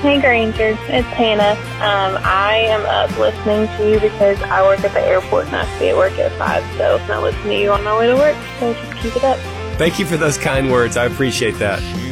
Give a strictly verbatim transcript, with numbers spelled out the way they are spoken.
Hey, Granger. It's Hannah. Um, I am up listening to you because I work at the airport and I have to be at work at five, so I listen to you on my way to work, so just keep it up. Thank you for those kind words. I appreciate that.